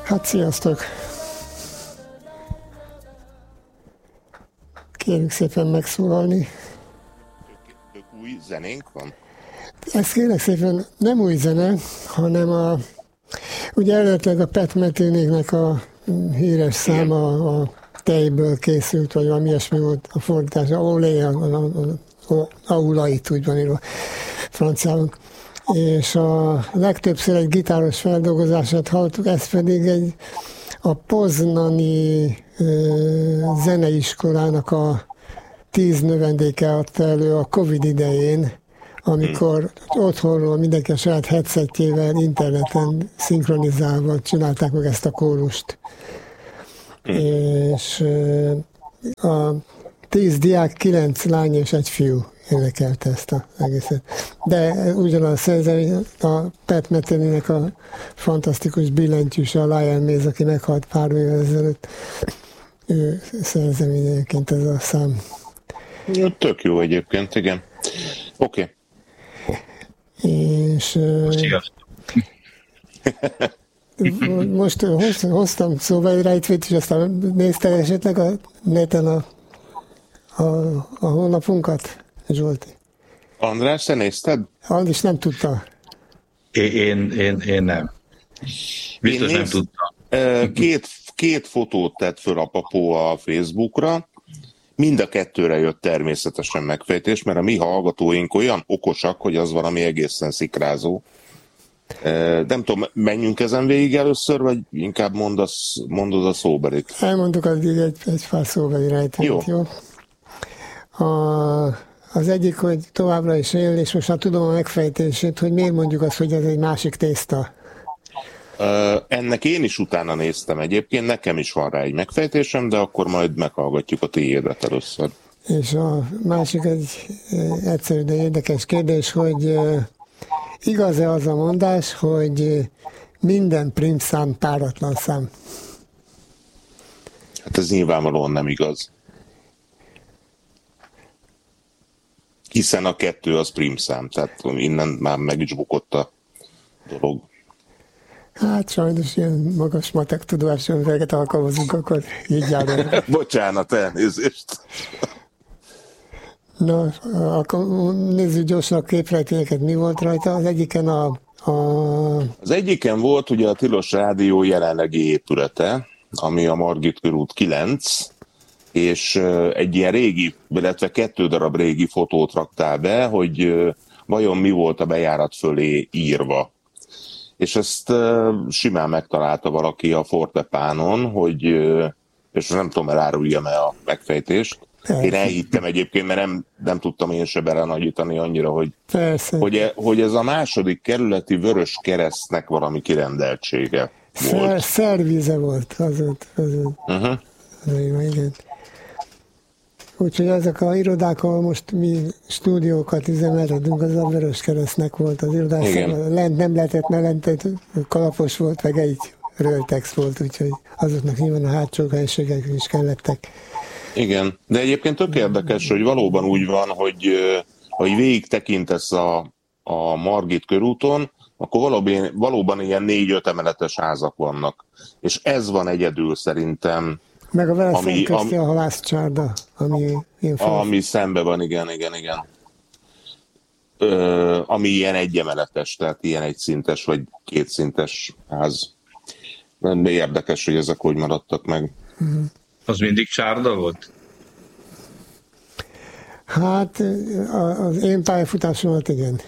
Hát sziasztok! Kérjük szépen megszólalni. Tök új zenénk van? Ez kérlek szépen nem új zene, hanem ugye eredetileg a Pat Metheny-nek a híres száma a tejből készült, vagy valami ilyesmi volt a fordítás, aulait úgy van írva franciául. És a legtöbbször egy gitáros feldolgozását hallottuk, ez pedig a poznani zeneiskolának a 10 növendéke adta elő a Covid idején, amikor otthonról mindenki a saját headsetjével interneten szinkronizálva csinálták meg ezt a kórust. És a 10 diák, 9 lány és egy fiú énekelte ezt az egészet. De ugyanaz a szerzemény, a Pat Metheny-nek a fantasztikus billentyűse, a Lion Maze, aki meghalt pár évvel ezelőtt, ő szerzeményeként ez a szám. Tök jó egyébként, igen. Oké. És most hoztam szóba egy rejtvét, és aztán nézted esetleg a neten a honlapunkat, Zsolti? András, te nézted? András nem tudta. Én nem. Biztos nem tudtam. Két fotót tett föl a Papó a Facebookra, mind a kettőre jött természetesen megfejtés, mert a mi hallgatóink olyan okosak, hogy az valami egészen szikrázó. Nem tudom, menjünk ezen végig először, vagy inkább mondod a szóbelit? Elmondtuk addig egy pár szóbeli rejtvényt, jó? Az egyik, hogy továbbra is él, és most már tudom a megfejtését, hogy miért mondjuk azt, hogy ez egy másik tészta. Ennek én is utána néztem egyébként, nekem is van rá egy megfejtésem, de akkor majd meghallgatjuk a tiédet először. És a másik egy egyszerű, de érdekes kérdés, hogy igaz-e az a mondás, hogy minden prímszám páratlan szám? Hát ez nyilvánvalóan nem igaz. Hiszen a 2 az prímszám, tehát innen már meg is bukott a dolog. Hát sajnos ilyen magas matek tudáson veget alkalmazunk, akkor így járunk. Bocsánat, elnézést. Na, akkor nézzük gyorsan a képrejtényeket. Mi volt rajta? Az egyiken Az egyiken volt ugye a Tilos Rádió jelenlegi épülete, ami a Margit körút 9, és egy ilyen régi, illetve 2 darab régi fotót raktál be, hogy vajon mi volt a bejárat fölé írva. És ezt simán megtalálta valaki a Fortepánon, hogy, és nem tudom, eláruljam-e a megfejtést. Én elhittem egyébként, mert nem tudtam én se belenagyítani annyira, hogy ez a második kerületi Vörös Keresztnek valami kirendeltsége volt. Szervize volt, az volt. Igen. Úgyhogy ezek a irodák, ahol most mi stúdiókat üzemeltetünk, az a Vörös Keresztnek volt az irodák. Lent nem lehetett, mert lent kalapos volt, meg egy röltex volt, úgyhogy azoknak nyilván a hátsó helységek is kellettek. Igen, de egyébként tök érdekes, hogy valóban úgy van, hogy végig tekintesz a Margit körúton, akkor valóban ilyen 4-5 emeletes házak vannak. És ez van egyedül szerintem. Meg a vele szemközti a halászcsárda, ami szembe van, igen. Ami ilyen 1 emeletes, tehát ilyen 1 szintes vagy 2 szintes ház. De érdekes, hogy ezek hogy maradtak meg. Az mindig csárda volt? Hát az én pályafutásomat igen.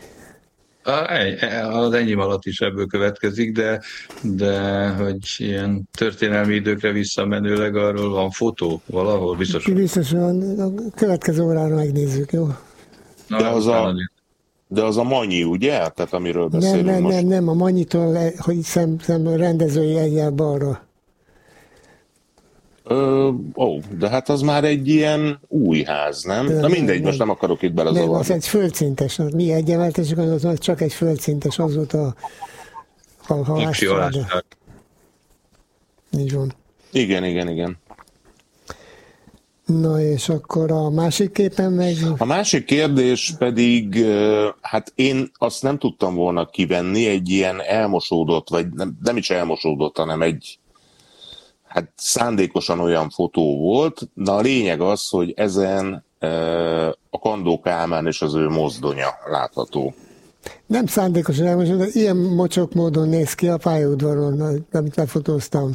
Az enyém alatt is ebből következik, de hogy ilyen történelmi időkre visszamenőleg arról van fotó valahol? Biztosan a következő órára megnézzük, jó? De az a Manyi, ugye? Tehát amiről beszélünk most. Nem, a Manyitól, hogy szem rendezői egyel balra. De hát az már egy ilyen új ház, nem? Na mindegy, most nem akarok itt belezavarni. Nem, az egy földszintes. Mi egy emeltes, az csak egy földszintes, az volt a halászcsárda. Így van. Igen. Na és akkor a másik képen meg... A másik kérdés pedig, hát én azt nem tudtam volna kivenni, egy ilyen elmosódott, vagy nem is elmosódott, hanem egy hát szándékosan olyan fotó volt, de a lényeg az, hogy ezen a Kandó Kálmán és az ő mozdonya látható. Nem szándékosan elmondom, de ilyen mocsok módon néz ki a pályaudvaron, amit lefotóztam.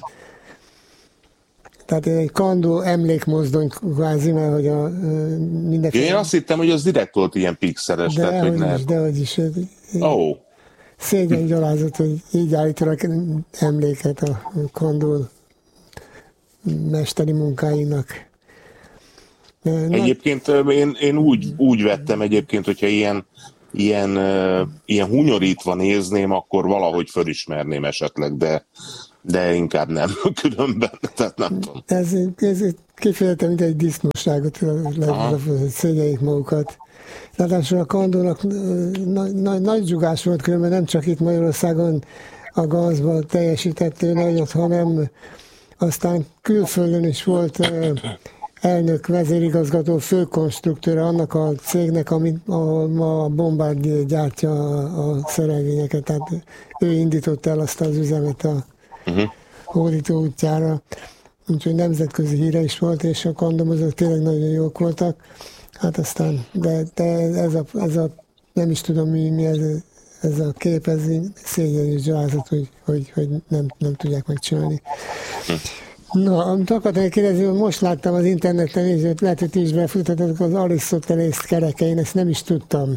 Tehát egy Kandó emlékmozdony kvázi, mert hogy a mindenféle... Én azt hittem, hogy az direkt volt ilyen pixeles, tehát hogy nem. Dehogy is. Oh. Szégyen gyalázat, hogy így állítanak emléket a Kandó mesteri munkáinak. Egyébként én úgy vettem egyébként, hogyha ilyen hunyorítva nézném, akkor valahogy fölismerném esetleg, de inkább nem különben, tehát nem tudom. Ez kifejezetten mint egy disznóságot, szégyeljék magukat. Ráadásul a Kandónak nagy zsugás volt, különben nem csak itt Magyarországon a gazban teljesített ő nagyot, hanem aztán külföldön is volt elnök, vezérigazgató, főkonstruktőre annak a cégnek, amit a Bombardier gyártja a szerelvényeket. Tehát ő indította el azt az üzemet a hódító útjára. Úgyhogy nemzetközi híre is volt, és a kandomozók tényleg nagyon jók voltak. Hát aztán, de ez a nem is tudom mi ez a kép, ez szégyen és gyalázat, hogy nem tudják megcsinálni. Na, amit akartam kérdezni, most láttam az interneten, és lehet, hogy ti is befutattatok az Arisztotelészt kerekein, ezt nem is tudtam.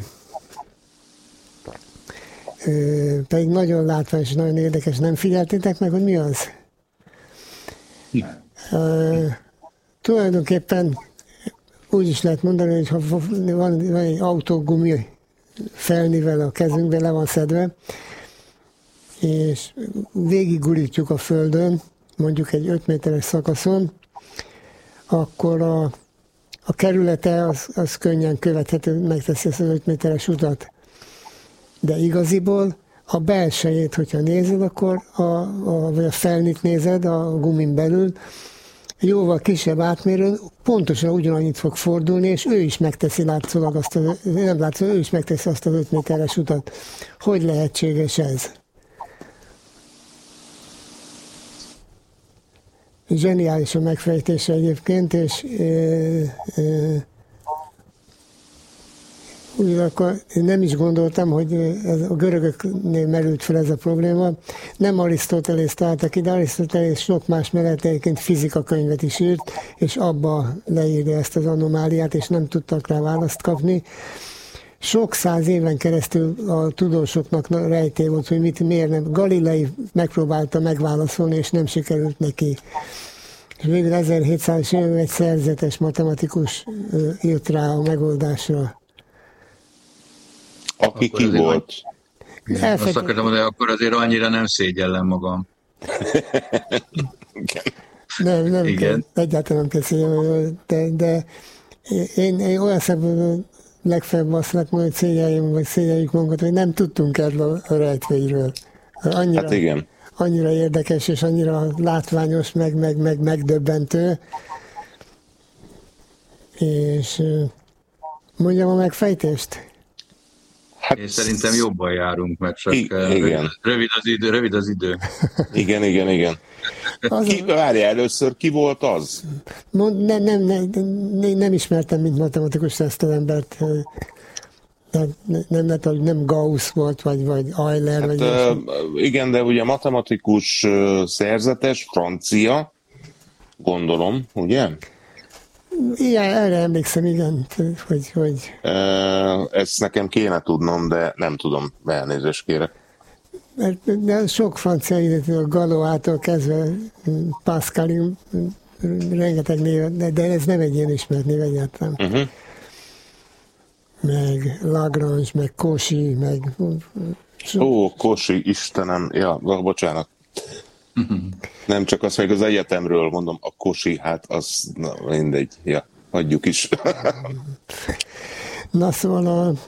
Pedig nagyon látványos, nagyon érdekes. Nem figyeltétek meg, hogy mi az? Tulajdonképpen úgy is lehet mondani, hogy ha van egy autógumi felnivel a kezünkben, le van szedve, és végigulítjuk a földön, mondjuk egy 5 méteres szakaszon, akkor a kerülete az könnyen követhető, megteszi ezt az 5 méteres utat. De igaziból a belsejét, hogyha nézed, akkor vagy a felnit nézed a gumin belül, jóval kisebb átmérőn pontosan ugyanannyit fog fordulni, és ő is megteszi látszólag ő is megteszi azt az 5 méteres utat. Hogy lehetséges ez? Zseniális a megfejtése egyébként, és ugyanakkor én nem is gondoltam, hogy a görögöknél merült fel ez a probléma. Nem Arisztotelész találtak ide, Arisztotelész sok más mellett egyébként fizikakönyvet is írt, és abba leírja ezt az anomáliát, és nem tudtak rá választ kapni. Sok száz éven keresztül a tudósoknak rejtély volt, hogy miért nem. Galilei megpróbálta megválaszolni, és nem sikerült neki. És végül 1700-es években egy szerzetes matematikus jött rá a megoldásra. Aki ki volt? Azt akartam mondani, akkor azért annyira nem szégyellem magam. Nem, igen. Egyáltalán nem kell szégyellem, de én olyan szempontból legfeljebb azt lehet mondani, hogy szégyeljük magunkat, hogy nem tudtunk erről a rejtvényről. Hát igen. Annyira érdekes, és annyira látványos, meg megdöbbentő. És mondjam a megfejtést? Hát, én szerintem jobban járunk, mert csak rövid az idő. Igen. Várjál, először ki volt az? Nem ismertem, mint matematikus ezt az embert. Nem Gauss volt, vagy Euler. Hát, vagy igen, de ugye matematikus szerzetes, francia, gondolom, ugye? Igen, erre emlékszem, igen, hogy... Ezt nekem kéne tudnom, de nem tudom, elnézést kérek. De sok francia idő, a Galoától kezdve Pascalig, rengeteg név, de ez nem egy ilyen ismert név egyáltalán. Meg Lagrange, meg Cauchy, meg... Cauchy, Istenem, ja, bocsánat. Nem csak az, hogy az egyetemről mondom, a Cauchy, hát az mindegy, ja, hagyjuk is. Na szóval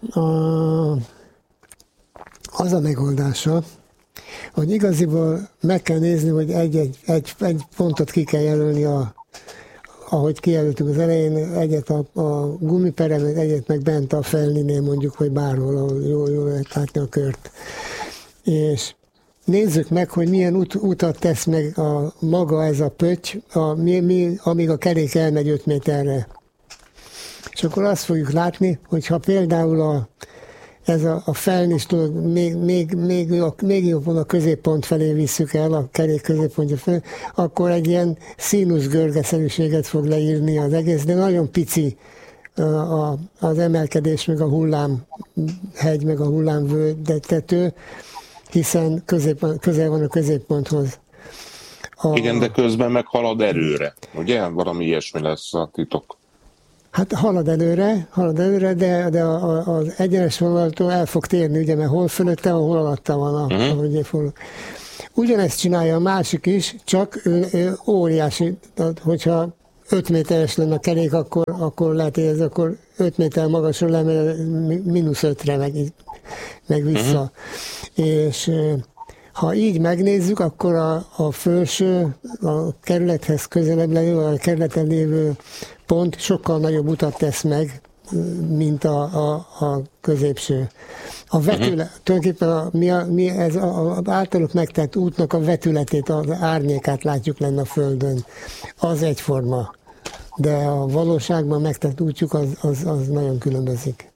az a megoldása, hogy igaziból meg kell nézni, hogy egy pontot ki kell jelölni, ahogy kijelöltük az elején, egyet a gumiperen, egyet meg bent a felninél mondjuk, vagy bárhol, ahol jól lehet látni a kört. És nézzük meg, hogy milyen utat tesz meg maga ez a pötty, amíg a kerék elmegy 5 méterre. És akkor azt fogjuk látni, hogy ha például ez a felnős dolog még jobban a középpont felé visszük el, a kerék középpontja felé, akkor egy ilyen színusz görgeszerűséget fog leírni az egész, de nagyon pici az emelkedés, meg a hullámhegy, meg a hullámvölgytető, hiszen közel van a középponthoz. Igen, de közben meg halad erőre, ugye? Valami ilyesmi lesz a titok. Hát halad előre, de az egyenes vonattól el fog térni, ugye, mert hol fölötte, hol alatta van. Ugyanezt csinálja a másik is, csak ő óriási, hogyha 5 méteres lenne a kerék, akkor lehet, hogy ez akkor 5 méter magasra lemegy -5-re meg vissza. És ha így megnézzük, akkor a felső, a kerülethez közelebb lévő, a kerületen lévő pont sokkal nagyobb utat tesz meg, mint a középső. A vetület, tulajdonképpen mi ez az általuk megtett útnak a vetületét, az árnyékát látjuk lenne a Földön. Az egyforma. De a valóságban megtett útjuk az nagyon különbözik.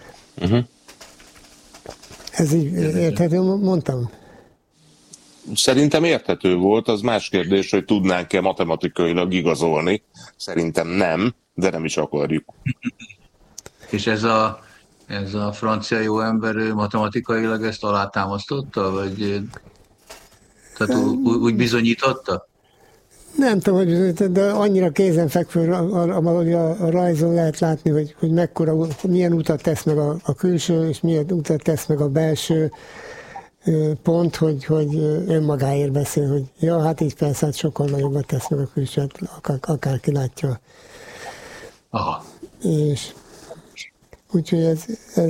Ez így érthető, mondtam? Szerintem érthető volt, az más kérdés, hogy tudnánk-e matematikailag igazolni. Szerintem nem, de nem is akarjuk. És ez a francia jó ember matematikailag ezt alátámasztotta? Vagy tehát úgy bizonyította? Nem tudom, hogy bizonyított, de annyira kézenfekvő, ahogy a rajzon lehet látni, hogy milyen utat tesz meg a külső, és milyen utat tesz meg a belső pont, hogy önmagáért beszél, hogy ja, hát így persze, hát sokkal nagyobbat tesz meg a külső, akárki látja. Aha. És úgyhogy ez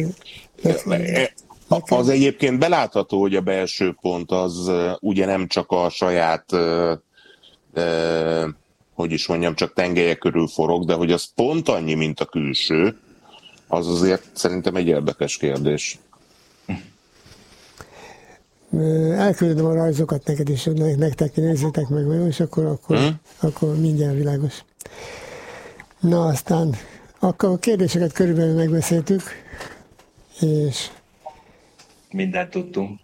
az egyébként belátható, hogy a belső pont az ugye nem csak a saját hogy is mondjam, csak tengelye körül forog, de hogy az pont annyi, mint a külső, az azért szerintem egy érdekes kérdés. Elküldöm a rajzokat neked is, nektek nézzétek meg, és akkor mindjárt világos. Na aztán, akkor a kérdéseket körülbelül megbeszéltük, és mindent tudtunk.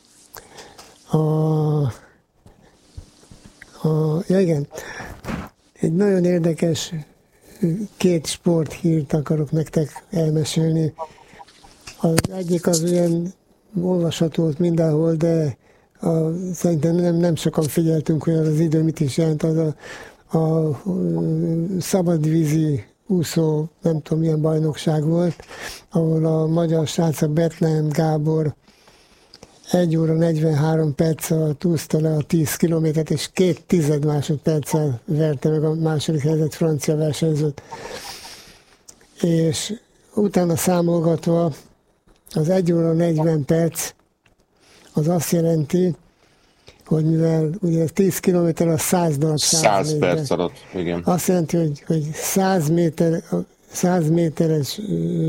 Ja igen, egy nagyon érdekes 2 sporthírt akarok nektek elmesélni. Az egyik az ilyen olvasható volt mindenhol, de szerintem nem sokan figyeltünk, hogy az idő mit is jelent. Az a szabadvízi úszó, nem tudom milyen bajnokság volt, ahol a magyar srác, a Bethlen Gábor 1 óra 43 perc alatt úszta le a 10 kilométert, és 2 másodperccel verte meg a második helyzet francia versenyzőt. És utána számolgatva az 1 óra 40 perc az azt jelenti, hogy mivel ugye 10 kilométer a 100 darab 100 perc alatt, igen. Azt jelenti, hogy 100 méteres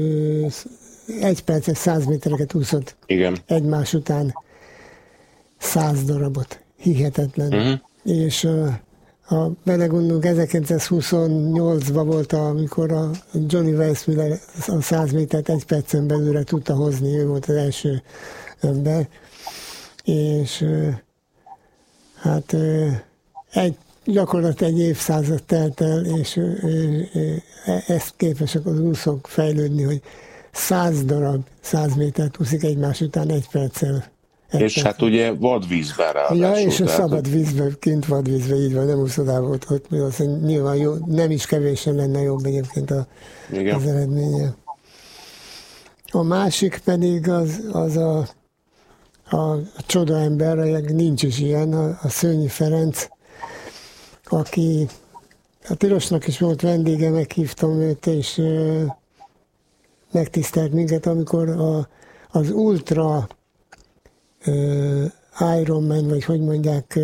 1 perces 100 métereket úszott. Igen. Egymás után 100 darabot. Hihetetlen. És belegondolunk, 1928-ban volt, amikor a Johnny Weissmuller a 100 métert 1 percen belőle tudta hozni, ő volt az első ember. És hát gyakorlatilag egy évszázad telt el, és ezt képesek az úszók fejlődni, hogy 100 darab 100 métert úszik egymás után 1 perccel. És hát ugye vadvízben ráadásul. Ja, és a szabad vízben, kint vadvízben, így van, nem úszodában ott nyilván jó, nem is kevésen lenne jobb egyébként az eredménye. A másik pedig az a csodaember, nincs is ilyen, a Szőnyi Ferenc, aki a Tilosnak is volt vendége, meghívtam őt, és megtisztelt minket, amikor az Ultra Ironman, vagy hogy mondják,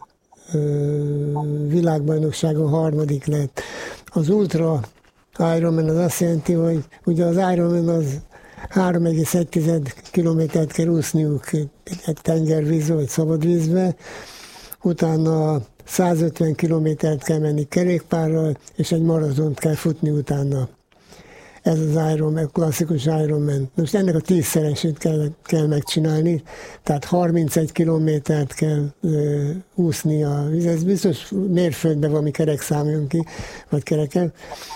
világbajnokságon 3. lett. Az Ultra Ironman az azt jelenti, hogy ugye az Ironman 3,1 kilométert kell úszniuk egy tengervízbe, vagy szabadvízbe, utána 150 kilométert kell menni kerékpárral, és egy maratont kell futni utána. Ez az Ironman, klasszikus Ironman. Most ennek a 10-szeresét kell megcsinálni, tehát 31 kilométert kell úszni a víz. Ez biztos mérföldben valami kerek számoljon ki, vagy kereken.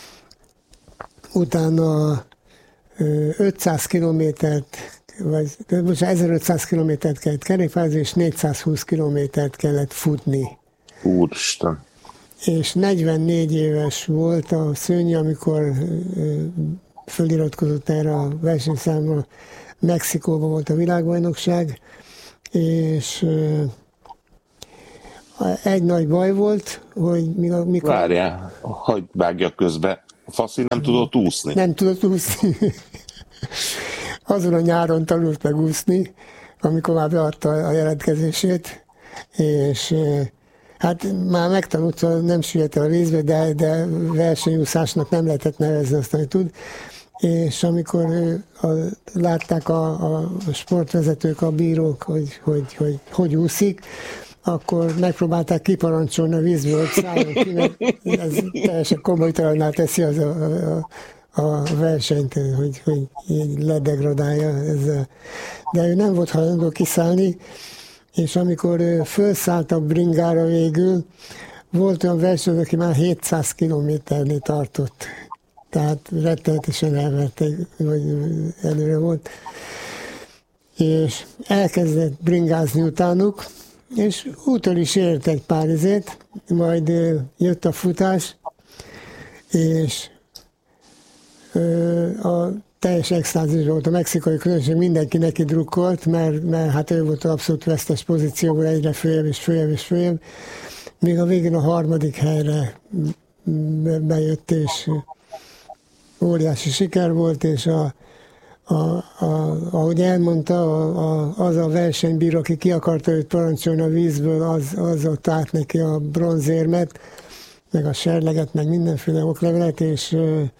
Utána 500 kilométert, vagy 1500 kilométert kellett kerékpározni, és 420 kilométert kellett futni. Úristen! És 44 éves volt a Szőnyi, amikor föliratkozott erre a versenyszámra. Mexikóban volt a világbajnokság, és egy nagy baj volt, hogy mikor... Várjál, hogy vágjak közbe. A faszi nem tudott úszni. Nem tudott úszni. Azon a nyáron tanult meg úszni, amikor már beadta a jelentkezését, és hát már megtanult, nem süllyedt a vízbe, de versenyúszásnak nem lehetett nevezni azt, hogy tud. És amikor látták a sportvezetők, a bírók, hogy úszik, akkor megpróbálták kiparancsolni a vízből, hogy szálljon ki, mert ez teljesen komolytalanná teszi a versenyt, hogy ledegradálja ezzel. De ő nem volt hajlandó kiszállni, és amikor felszállt a bringára végül, volt olyan versenyző, aki már 700 kilométernél tartott. Tehát rettenetesen elverték, vagy előre volt. És elkezdett bringázni utánuk, és úton is ért egy pár izét, majd jött a futás, és a teljes extázis volt. A mexikai közönség mindenki neki drukkolt, mert hát ő volt abszolút vesztes pozícióból, egyre följebb és följebb és följebb, míg a végén a harmadik helyre bejött, és óriási siker volt, és ahogy elmondta, az a versenybíró, aki ki akarta őt parancsolni a vízből, az ott át neki a bronzérmet, meg a serleget, meg mindenféle oklevelet, és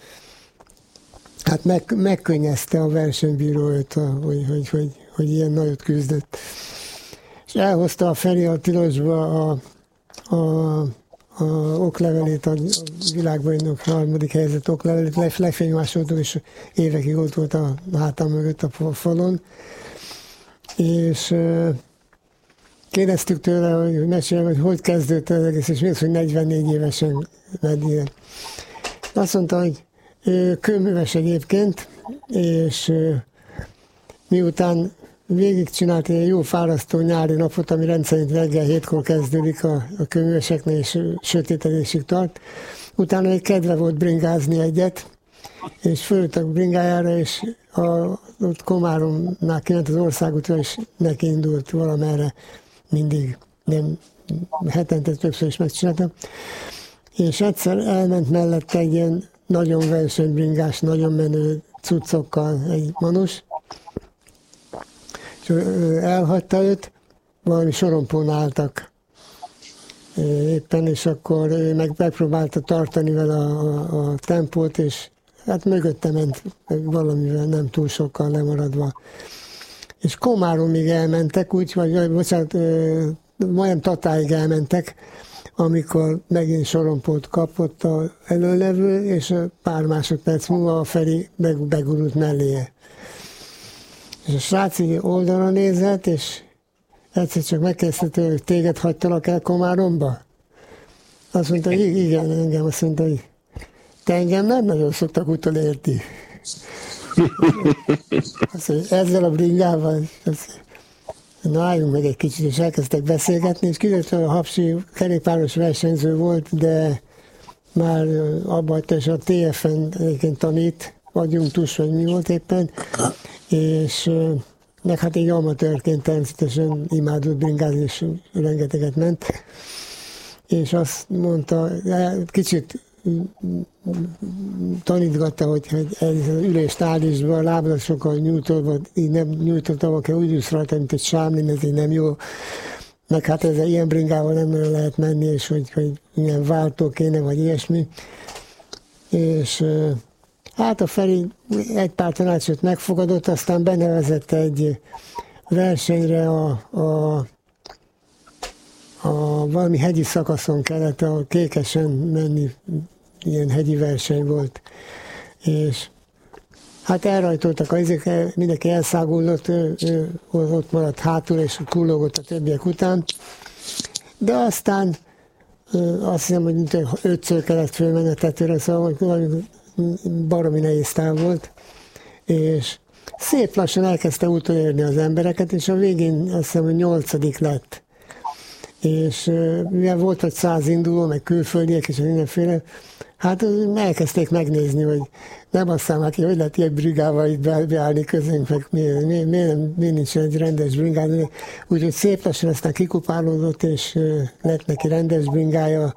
hát megkönnyezte a versenybíró őt, hogy ilyen nagyot küzdött. És elhozta a Feri a tilosba a oklevelét, a világbajnok harmadik helyzet oklevelét, lefénymásoltuk, és évekig ott volt a hátam mögött a falon. És kérdeztük tőle, hogy meséljem, hogy kezdődött az egész, és mi az, hogy 44 évesen megy ilyen. Azt mondta, hogy kőműves egyébként, és miután végigcsinált egy jó fárasztó nyári napot, ami rendszerint reggel 7-kor kezdődik a kőműveseknél, és sötétedésig tart, utána egy kedve volt bringázni egyet, és fölült a bringájára, és ott Komáromnál kiment az országútra, és neki indult valamerre mindig, nem hetente többször is megcsináltam. És egyszer elment mellette egy ilyen nagyon versenybringás, nagyon menő cuccokkal egy manus, és elhagyta őt, valami sorompón álltak éppen, és akkor ő megpróbálta tartani vele a tempót, és hát mögötte ment valamivel, nem túl sokkal lemaradva. És Komáromig elmentek, majdnem Tatáig elmentek, amikor megint sorompót kapott az előlevő, és pár másodperc múlva a Feri begurult melléje. És a srác így oldalra nézett, és egyszer csak megkezdte, hogy téged hagytalak el Komáromba? Azt mondta, hogy igen, engem. Azt mondta, hogy te engem nem nagyon szoktak utolérni. Azt mondja, ezzel a bringával, na álljunk meg egy kicsit, és elkezdtek beszélgetni, és kiderült, hogy a Hapsi kerékpáros versenyző volt, de már abba hagyta, és a TF-en egyébként tanít, adjunktus, vagy mi volt éppen, és meg hát egy amatőrként természetesen imádott bringázni, és rengeteget ment, és azt mondta, kicsit tanítgatta, hogy egy ülést állítsba, a lábadat sokkal nyújtolva, így nem nyújtottam, aki úgy ülsz rajta, mint egy sámlin, ez így nem jó. Meg hát ezzel ilyen bringával nem nagyon lehet menni, és hogy ilyen váltó kéne, vagy ilyesmi. És Hát a Feri egy pár tanácsot megfogadott, aztán benevezett egy versenyre a valami hegyi szakaszon kellett a Kékesen menni, ilyen hegyi verseny volt. És hát elrajtoltak a izék, mindenki elszáguldott, ott maradt hátul, és kullogott a többiek után. De aztán azt hiszem, hogy 5-ször kellett fölmenni a tetőre, szóval valami baromi nehéz táv volt. És szép lassan elkezdte utolérni az embereket, és a végén azt hiszem, hogy 8. lett. És mivel volt vagy 100 induló, meg külföldiek, és mindenféle, hát elkezdték megnézni, hogy nem aztán már ki, hogy lehet ilyen brigával itt beállni közénk, meg miért nincs egy rendes brigád. Úgyhogy szép lassan aztán kikupálódott, és lett neki rendes bringája,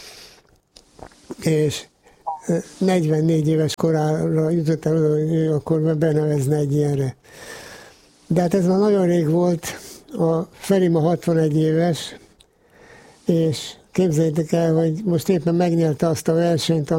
és 44 éves korára jutott el, hogy ő akkor benevezne egy ilyenre. De hát ez már nagyon rég volt, a Feri ma 61 éves, és képzeljétek el, hogy most éppen megnyerte azt a versenyt,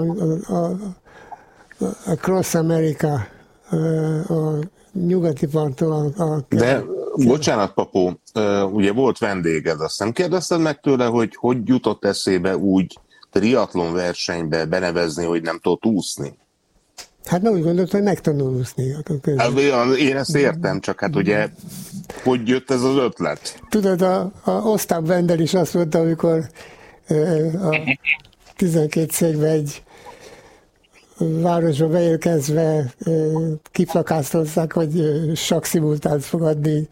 a Cross America, a nyugati parton. De bocsánat, Papó, ugye volt vendéged, azt nem kérdezted meg tőle, hogy jutott eszébe úgy triatlon versenybe benevezni, hogy nem tudott úszni? Hát nem úgy gondoltam, hogy megtanul úszni. Én ezt értem, csak hát ugye, hogy jött ez az ötlet? Tudod, a Ostap Wendel is azt mondta, amikor a 12 székbe egy városba beérkezve kiplakáztatták, hogy sakszimultánt fog adni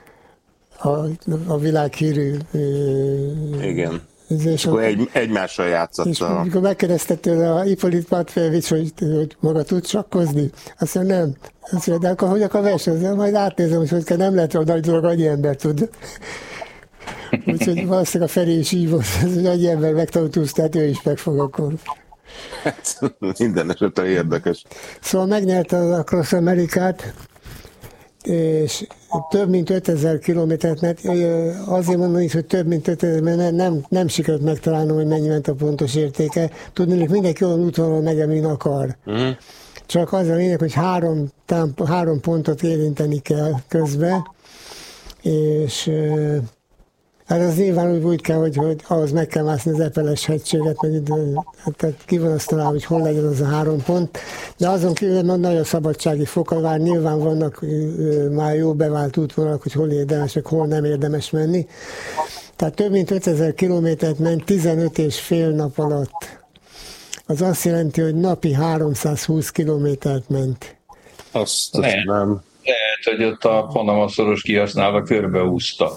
a világhírű. Igen. És akkor egymással játszott. És amikor megkérdezte tőle a Hippolyt Matvejevics, hogy maga tud sakkozni, azt mondja, nem. Azt mondja, de akkor hogy akar versenyezni? Majd átnézem, hogy kell, nem lehet, hogy nagy dolog, annyi ember tud. Úgyhogy valószínűleg a Feri is így volt, hogy annyi ember megtanult úszni, tehát ő is meg fog akkor. Hát, minden esetre érdekes. Szóval megnyerte a Cross Amerikát, és több mint 5000 kilométert, mert azért mondom is, hogy több mint 5000, mert nem sikerült megtalálnom, hogy mennyi ment a pontos értéke. Tudni, hogy mindenki olyan útvonalon megy, amin akar. Csak az a lényeg, hogy három pontot érinteni kell közben, és hát az nyilván úgy kell, hogy ahhoz meg kell mászni az Epeles hegységet, meg tehát ki van azt találva, hogy hol legyen az a 3 pont, de azon kívül nagyon szabadsági foka vár, nyilván vannak már jó bevált útvonalak, hogy hol érdemes, meg hol nem érdemes menni. Tehát több mint 5000 kilométert ment 15,5 nap alatt. Az azt jelenti, hogy napi 320 kilométert ment. Azt nem. Lehet, hogy ott a Panama-szoros kihasználva körbeúszta.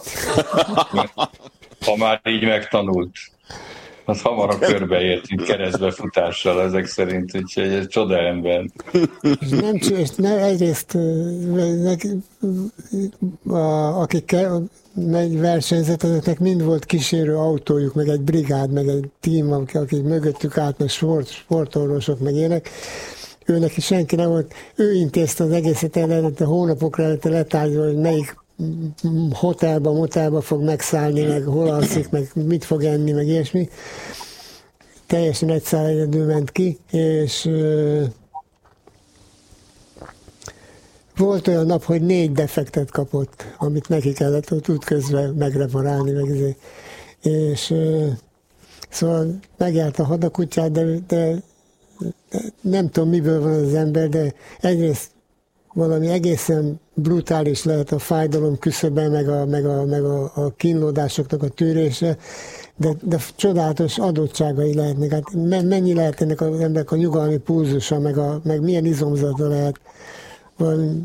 Ha már így megtanult. Az hamarabb körbeértünk keresztbefutással ezek szerint, úgyhogy ez csoda ember. Nem egyrészt akik versenyzett, azoknak mind volt kísérő autójuk, meg egy brigád, meg egy tím, akik mögöttük állt, meg sportorvosok, meg ilyenek. Ő neki senki nem volt, ő intézte az egészet, a hónapokra előtte letárgyalni, hogy melyik motelba fog megszállni, meg hol alszik, meg mit fog enni, meg ilyesmi. Teljesen egy szál egyedül ment ki, és volt olyan nap, hogy 4 defektet kapott, amit neki kellett ott útközben megreparálni, meg ezért. És szóval megjárt a hadakutyát, de nem tudom, miből van az ember, de egyrészt valami egészen brutális lehet a fájdalom küszöbe, meg a kínlódásoknak a tűrése, de csodálatos adottságai lehetnek. Hát mennyi lehet ennek az embernek a nyugalmi pulzusa, meg milyen izomzata lehet. Valami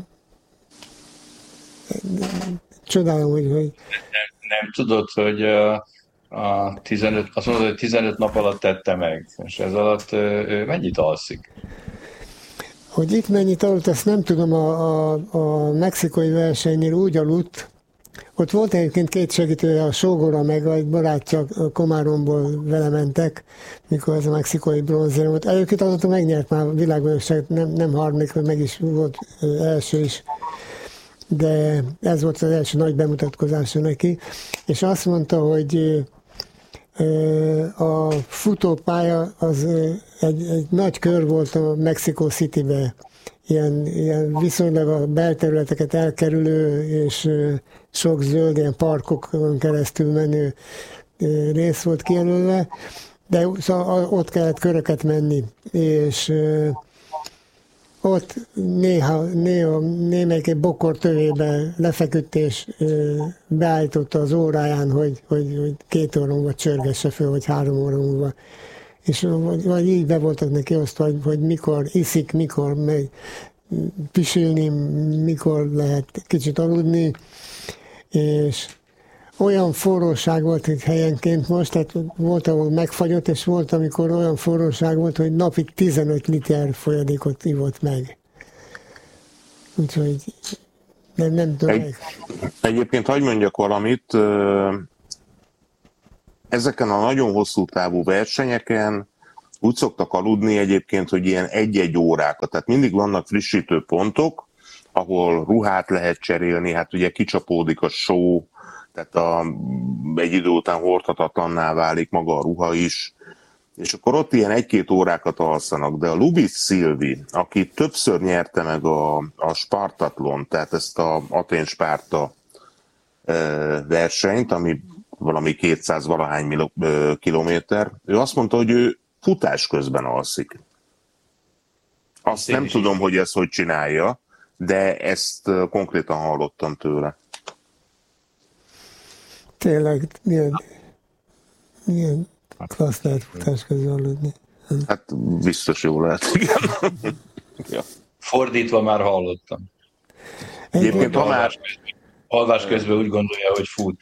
csodálom, hogy... Nem tudod, hogy azt mondod, hogy 15 nap alatt tette meg, és ez alatt ő mennyit alszik? Hogy itt mennyit aludt, ezt nem tudom, a mexikói versenynél úgy aludt, ott volt egyébként 2 segítője, a sógora meg egy barátja Komáromból vele mentek, mikor ez a mexikói bronzérem volt. Egyébként azóta megnyert már a világbajnokságot, nem harmadik, meg is volt első is, de ez volt az első nagy bemutatkozása neki, és azt mondta, hogy a futópálya az egy nagy kör volt a Mexico Citybe. Ilyen viszonylag a belterületeket elkerülő és sok zöld ilyen parkokon keresztül menő rész volt kijelölve, de szóval ott kellett köröket menni, és ott némelyik egy bokor tövébe lefeküdt, és beállította az óráján, hogy 2 óra múlva csörgesse föl, vagy 3 óra múlva. És vagy így be voltak neki osztva, hogy mikor iszik, mikor megy pisilni, mikor lehet kicsit aludni, és olyan forróság volt itt helyenként most, tehát volt, ahol megfagyott, és volt, amikor olyan forróság volt, hogy napi 15 liter folyadékot ivott meg. Úgyhogy nem tudom. Egyébként hadd mondjak valamit, ezeken a nagyon hosszú távú versenyeken úgy szoktak aludni egyébként, hogy ilyen 1-1 órákat, tehát mindig vannak frissítő pontok, ahol ruhát lehet cserélni, hát ugye kicsapódik a só, tehát egy idő után hordhatatlanná válik maga a ruha is, és akkor ott ilyen 1-2 órákat alszanak, de a Lubis Silvi, aki többször nyerte meg a Spartatlon, tehát ezt a Atén-Spárta versenyt, ami valami 200 valahány kilométer, ő azt mondta, hogy ő futás közben alszik. Azt nem tudom, hogy ezt hogy csinálja, de ezt konkrétan hallottam tőle. Tényleg, milyen klassz lehet futás közben aludni. Hát biztos jó lehet, igen. Ja. Fordítva már hallottam. Egyébként alvás közben úgy gondolja, hogy fut.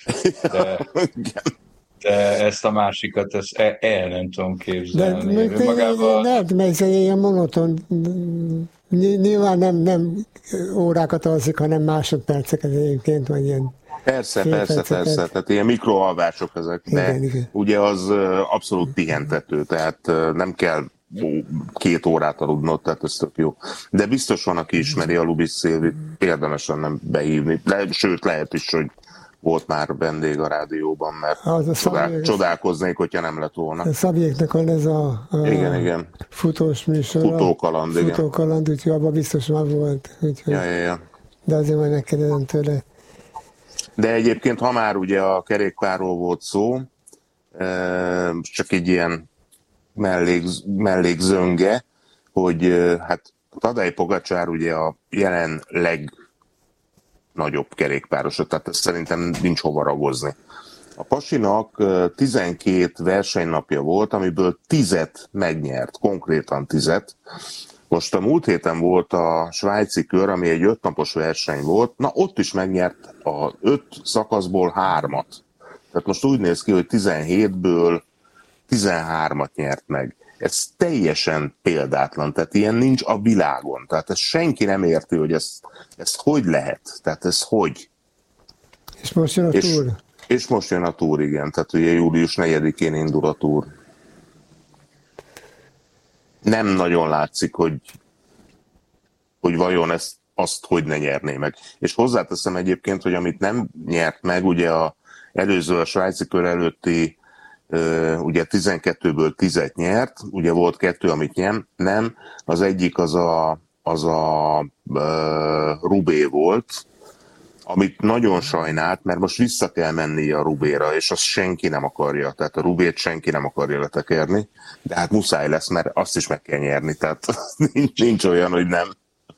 De ezt a másikat, ezt el nem tudom képzelni. De ez ilyen monoton. Nyilván nem órákat alszik, hanem másodperceket egyébként, vagy ilyen. Persze, tehát ilyen mikroalvások ezek, de igen. Ugye az abszolút pihentető, tehát nem kell 2 órát aludnod, tehát ez tök jó. De biztos van, aki ismeri a Lubis Silvit, érdemes lenne behívni, sőt lehet is, hogy volt már vendég a rádióban, mert csodálkoznék, hogyha nem lett volna. A Szabjéknek van ez a igen. futós műsor. Futókaland, úgyhogy abban biztos már volt. Úgyhogy, ja. De azért majd megkérdezem tőle. De egyébként, ha már ugye a kerékpárról volt szó, csak egy ilyen mellékzönge, hogy hát Tadej Pogačar ugye a jelen legnagyobb kerékpáros, tehát ezt szerintem nincs hova ragozni. A pasinak 12 versenynapja volt, amiből 10 megnyert, konkrétan 10. Most a múlt héten volt a svájci kör, ami egy 5 napos verseny volt, na ott is megnyert a 5 szakaszból 3. Tehát most úgy néz ki, hogy 17-ből 13 nyert meg. Ez teljesen példátlan, tehát ilyen nincs a világon. Tehát ezt senki nem érti, hogy ez hogy lehet. Tehát ez hogy. És most jön a túr. És most jön a túr, igen. Tehát ugye július 4-én indul a túr. Nem nagyon látszik, hogy vajon azt hogy ne nyerné meg. És hozzáteszem egyébként, hogy amit nem nyert meg, ugye előző a svájci kör előtti ugye 12-ből 10 nyert, ugye volt 2, amit nem. Az egyik az a Roubaix volt, amit nagyon sajnált, mert most vissza kell mennie a Roubaixra, és azt senki nem akarja. Tehát a Roubaix senki nem akarja letekerni, de hát muszáj lesz, mert azt is meg kell nyerni, tehát nincs olyan, hogy nem.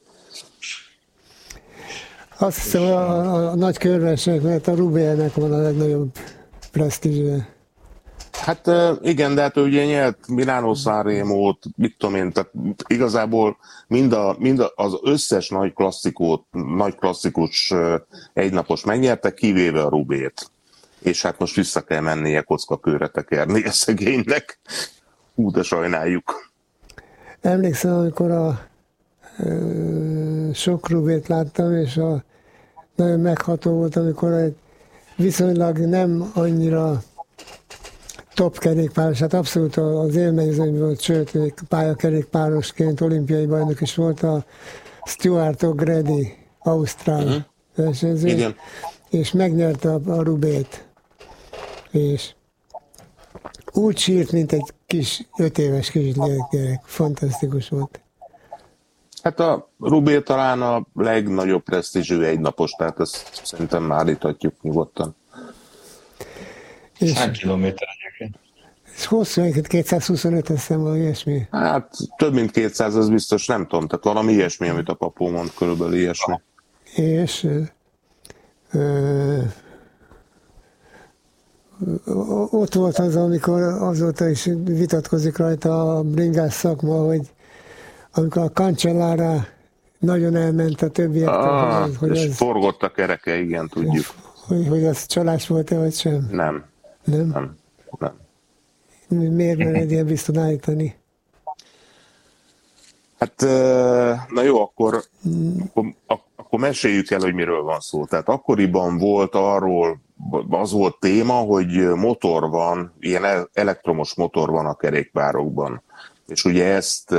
Azt hiszem, a nagy körversenyek, mert a Roubaixnek van a legnagyobb presztízse. Hát igen, de hát ő ugye nyert Milano-San Remót, mit tudom én, tehát igazából mind az összes nagy klasszikus egynapos megnyerte, kivéve a Roubaix-t. És hát most vissza kell mennie kockakőre tekerni a szegénynek. Hú, de sajnáljuk. Emlékszem, amikor a sok Roubaix-t láttam, és nagyon megható volt, amikor egy viszonylag nem annyira top kerékpáros, hát abszolút az élményzőny volt, sőt, pályakerékpárosként olimpiai bajnok is volt a Stuart O'Grady, ausztrál versenyző, és megnyerte a Roubaix-t. És úgy sírt, mint egy kis 5 éves kisgyerek. Fantasztikus volt. Hát a Rubé talán a legnagyobb presztízsű egynapos, tehát ezt szerintem már állíthatjuk nyugodtan. Hány kilométer egyébként? És hosszú, 225, azt hiszem, valami ilyesmi. Hát több mint 200, az biztos, nem tudom, tehát valami ilyesmi, amit a papó mond, körülbelül ilyesmi. És ott volt az, amikor azóta is vitatkozik rajta a bringás szakma, hogy amikor a Cancellara nagyon elment a többiektől, hogy és forgott a kereke, igen, tudjuk. Hogy az csalás volt-e, vagy sem? Nem. Nem? Nem. Miért mered ilyen biztos állítani? Hát, na jó, akkor meséljük el, hogy miről van szó. Tehát akkoriban volt az volt téma, hogy motor van, ilyen elektromos motor van a kerékpárokban. És ugye ezt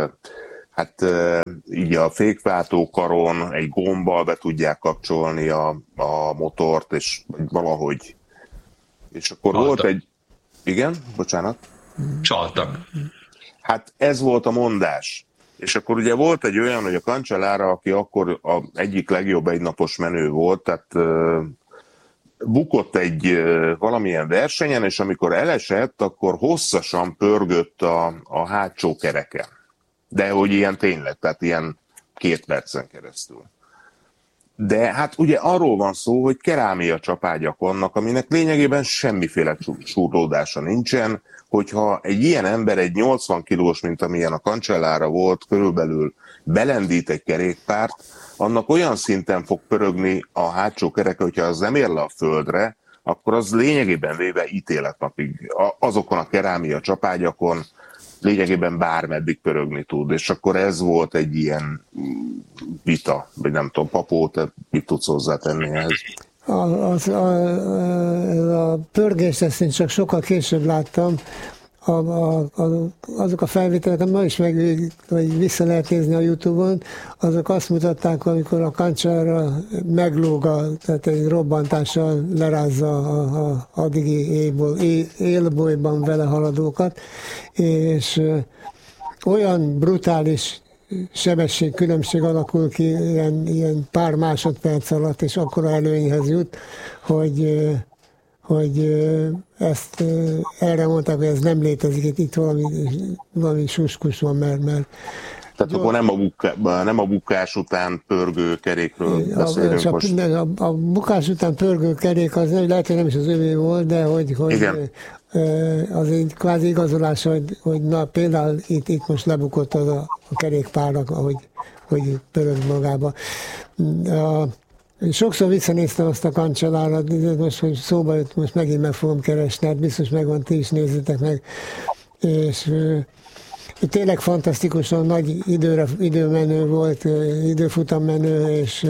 így a fékváltókaron egy gombbal be tudják kapcsolni a motort, és valahogy. És akkor Csaltak. Volt egy... Igen? Bocsánat? Csaltak. Hát ez volt a mondás. És akkor ugye volt egy olyan, hogy a Cancellara, aki akkor egyik legjobb egynapos menő volt, tehát bukott egy valamilyen versenyen, és amikor elesett, akkor hosszasan pörgött a hátsó kereken. De hogy ilyen tényleg, tehát ilyen 2 percen keresztül. De hát ugye arról van szó, hogy kerámia csapágyak vannak, aminek lényegében semmiféle súrlódása nincsen, hogyha egy ilyen ember, egy 80 kilós, mint amilyen a Cancellara volt, körülbelül belendít egy kerékpárt, annak olyan szinten fog pörögni a hátsó kereke, hogyha az nem ér le a földre, akkor az lényegében véve ítéletnapig azokon a kerámia csapágyakon lényegében bármeddig pörögni tud. És akkor ez volt egy ilyen vita, vagy nem tudom, Papó, te mit tudsz hozzátenni ehhez? A pörgést ezt én csak sokkal később láttam. Azok a felvételek, ma is vagy vissza lehet nézni a YouTube-on, azok azt mutatták, amikor a Cancellara meglóg, tehát egy robbantással lerázza a addigi élbolyban vele haladókat, és olyan brutális sebességkülönbség alakul ki ilyen pár másodperc alatt, és akkora előnyhez jut, hogy ezt erre mondták, hogy ez nem létezik, itt valami suskus van, mert tehát akkor nem a bukás után pörgő kerékről beszélünk most. A bukás után pörgő kerék az lehet, hogy nem is az övé volt, de hogy az egy kvázi igazolás, hogy na, például itt most lebukott az a kerékpárnak, hogy pörög magába. Sokszor visszanéztem azt a Cancellárat, most, hogy szóba jött, most megint meg fogom keresni, hát biztos megvan, ti is nézzétek meg. És tényleg fantasztikusan nagy időmenő volt, időfutammenő, és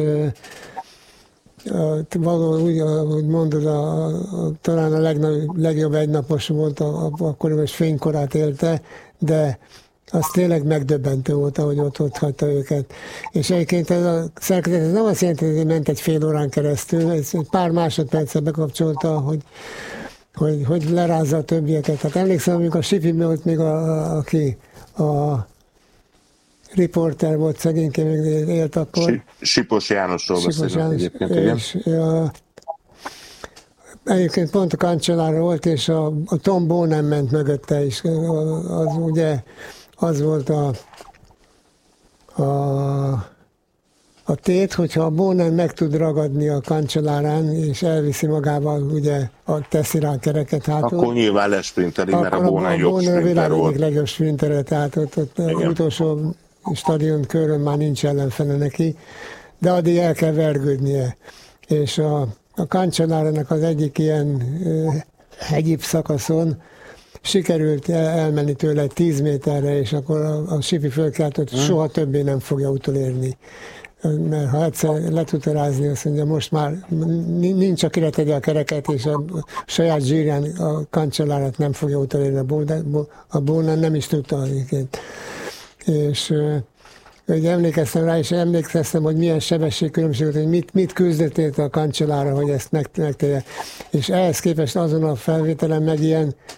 valóban úgy, ahogy mondod, talán a legjobb egynapos volt, akkor most fénykorát élte, de az tényleg megdöbbentő volt, ahogy ott hagyta őket. És egyébként ez a szerkezet ez nem azt jelenti, hogy ment egy fél órán keresztül, ez egy pár másodpercet bekapcsolta, hogy lerázza a többieket. Hát emlékszem, amikor a Sipi volt még aki a riporter volt, szegényként még élt akkor. Sipos Jánosról beszélünk egyébként, igen. Egyébként pont a Cancellára volt, és a Tom Boonen ment mögötte is. Az ugye az volt a tét, hogyha a Boonen meg tud ragadni a Cancellárán, és elviszi magával, ugye, teszi rá a kereket hátul. Akkor nyilván lesprinteri, mert a Boonen jobb sprinter volt. A világ legjobb sprintere, tehát ott utolsó stadion körön már nincs ellenfele neki, de addig el kell vergődnie. És a Cancellárának az egyik ilyen hegyibb szakaszon sikerült elmenni tőle 10 méterre, és akkor a Sipi fölkelt, hogy soha többé nem fogja utolérni. Mert ha egyszer le tudta rázni, azt mondja, most már nincs, akire tegye a kereket, és a saját zsírján a Cancellárát nem fogja utolérni. A Boonen nem is tudta egyébként. És hogy emlékeztem rá, és emlékeztem, hogy milyen sebességkülönbség volt, hogy mit küzdött érte a Cancellára, hogy ezt megtegye. És ehhez képest azon a felvételen meg ilyen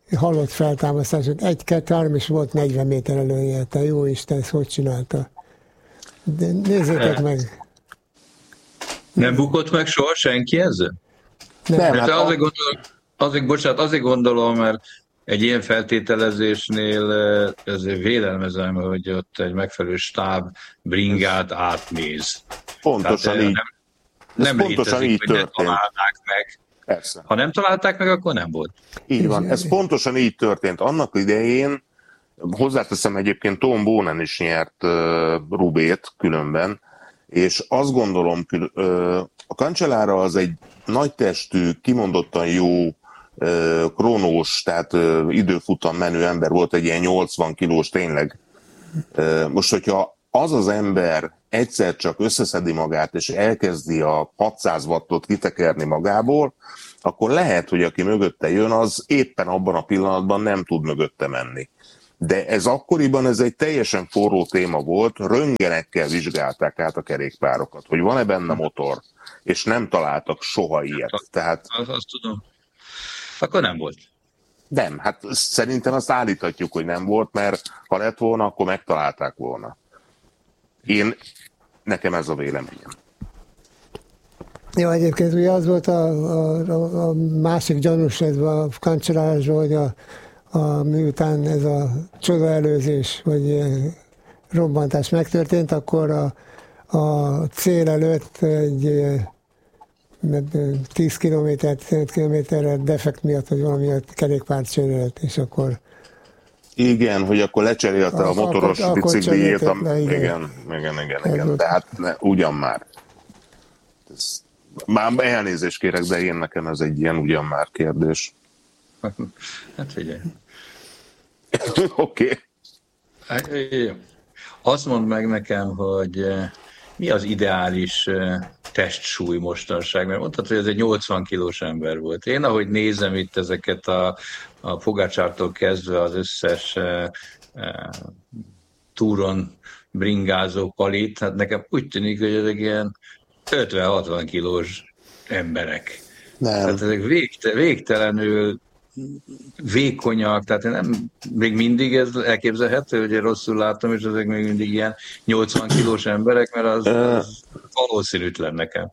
halott feltámasztás, 1-2-3, és volt 40 méter előnye. Te jó Isten, ezt hogy csinálta? De nézzétek meg. Nem bukott meg soha senki ezzel? Nem. Hát azért gondolom, mert egy ilyen feltételezésnél ezért vélelmezem, hogy ott egy megfelelő stáb bringát átnéz. Pontosan így. Nem pontosan létezik, így hogy ne történt. találnák meg. Persze. Ha nem találták meg, akkor nem volt. Így van, ez pontosan így történt. Annak idején, hozzáteszem egyébként, Tom Boonen is nyert Rubét különben, és azt gondolom, a Cancellara az egy nagytestű, kimondottan jó krónós, tehát időfutam menő ember volt, egy ilyen 80 kilós tényleg. Most, hogyha az az ember egyszer csak összeszedi magát, és elkezdi a 600 wattot kitekerni magából, akkor lehet, hogy aki mögötte jön, az éppen abban a pillanatban nem tud mögötte menni. De ez akkoriban ez egy teljesen forró téma volt, röntgenekkel vizsgálták át a kerékpárokat, hogy van-e benne motor, és nem találtak soha ilyet. Tehát... Azt tudom. Akkor nem volt. Nem, hát szerintem azt állíthatjuk, hogy nem volt, mert ha lett volna, akkor megtalálták volna. Nekem ez a véleményem. Jó, egyébként ugye az volt a másik gyanús ezben a Cancellárásban, hogy miután ez a csodaelőzés, vagy robbantás megtörtént, akkor a cél előtt egy 10 kilométer, 15 kilométerre defekt miatt, vagy valami miatt kerékpárt cserélt, és akkor... Igen, hogy akkor lecserélte a motoros bicikliét. Igen. De hát ugyan már. Már elnézést kérek, de én nekem ez egy ilyen ugyan már kérdés. Hát figyelj. Oké. Azt mondd meg nekem, hogy mi az ideális testsúly mostanság, mert mondtad, hogy ez egy 80 kilós ember volt. Én, ahogy nézem itt ezeket a Pogacsártól kezdve az összes túron bringázó palit, hát nekem úgy tűnik, hogy ezek ilyen 50-60 kilós emberek. Nem. Tehát ezek végtelenül vékonyak, tehát nem, még mindig ez elképzelhető, hogy én rosszul látom, és ezek még mindig ilyen 80 kilós emberek, mert az valószínűtlen nekem.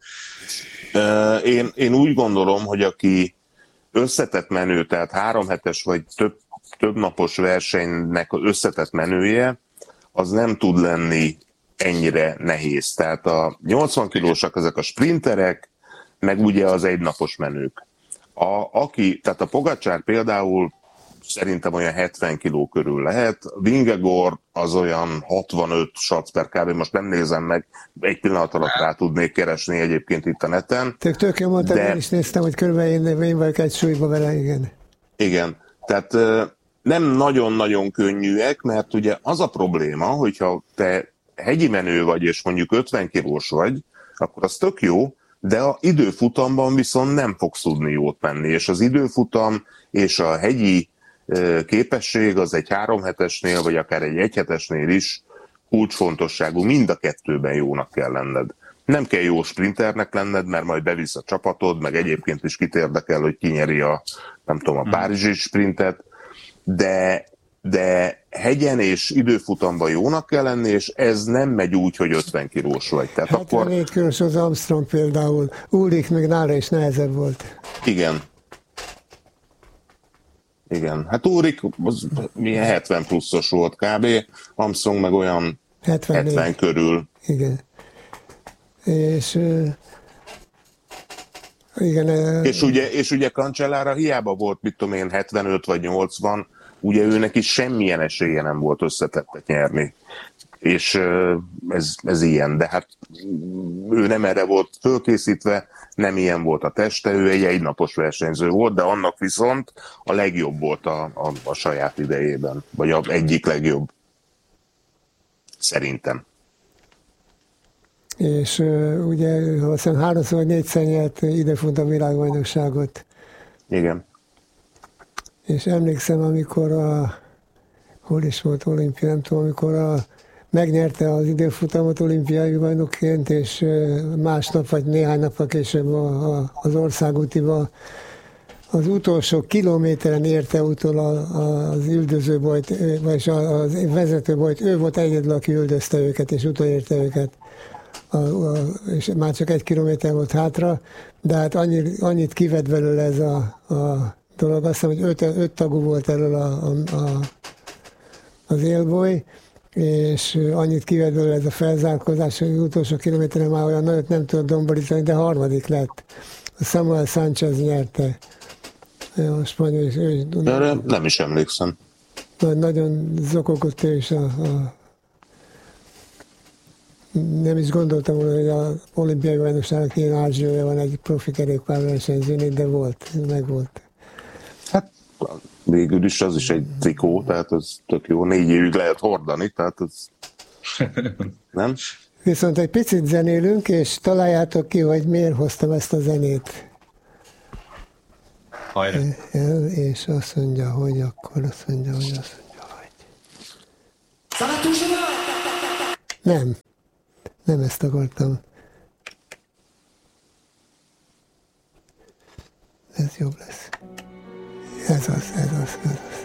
Én úgy gondolom, hogy aki összetett menő, tehát 3 hetes vagy több napos versenynek az összetett menője, az nem tud lenni ennyire nehéz. Tehát a 80 kilósak ezek a sprinterek, meg ugye az egynapos menők. Tehát a Pogačar például szerintem olyan 70 kiló körül lehet, Vingegaard az olyan 65 sac per kb. Most nem nézem meg, egy pillanat alatt rá tudnék keresni egyébként itt a neten. Tök jó mondtad, én is néztem, hogy körülbelül én vagyok egy súlyba vele, igen. Igen, tehát nem nagyon-nagyon könnyűek, mert ugye az a probléma, hogyha te hegyi menő vagy, és mondjuk 50 kilós vagy, akkor az tök jó, de a időfutamban viszont nem fogsz tudni jót menni, és az időfutam és a hegyi képesség az egy 3 hetesnél, vagy akár egy 1 hetesnél is kulcsfontosságú, mind a kettőben jónak kell lenned. Nem kell jó sprinternek lenned, mert majd bevisz a csapatod, meg egyébként is kit érdekel, hogy ki nyeri a párizsi sprintet, de hegyen és időfutamban jónak kell lenni, és ez nem megy úgy, hogy 50 kilós vagy. Tehát 74 kilós az Armstrong például, Ulrich meg nála is nehezebb volt. Igen. Hát Ulrich az milyen 70 pluszos volt kb. Armstrong meg olyan 70 körül. Igen. És igen. És ugye Cancellara hiába volt, mit tudom én, 75 vagy 80, ugye ő neki semmilyen esélye nem volt összetettet nyerni. És ez ilyen, de hát ő nem erre volt fölkészítve, nem ilyen volt a teste, ő egy egynapos versenyző volt, de annak viszont a legjobb volt a saját idejében, vagy az egyik legjobb. Szerintem. És ugye azt hiszem 3-szor vagy 4-szer nyert időfutam világbajnokságot. Igen. És emlékszem, amikor hol is volt olimpia, nem tudom, amikor megnyerte az időfutamot olimpiai bajnokként, és másnap vagy néhány nappal később az országútiba az utolsó kilométeren érte utol az üldözőbolyt, vagy a vezetőbolyt, ő volt egyedül, aki üldözte őket, és utolérte őket. És már csak 1 kilométer volt hátra, de hát annyit kivett belőle ez a dolog. Azt hiszem, hogy 5 tagú volt elől az élboly, és annyit kivett belőle ez a felzárkózás, hogy az utolsó kilométeren már olyan nagyot nem tudott domborítani, de 3. lett. A Samuel Sánchez nyerte. A spanyol, erre nem is emlékszem. Nagyon zokogott ő is nem is gondoltam volna, hogy az olimpiai bajnokságnak ilyen ázsiója van egy profi kerékpárversenyzőnél, de megvolt. Hát végül is az is egy trikó, tehát az tök jó. 4 évig lehet hordani, tehát az nem? Viszont egy picit zenélünk, és találjátok ki, hogy miért hoztam ezt a zenét. Hajrá. És azt mondja, hogy akkor azt mondja, hogy nem ezt akartam. Ez jobb lesz. Ez az.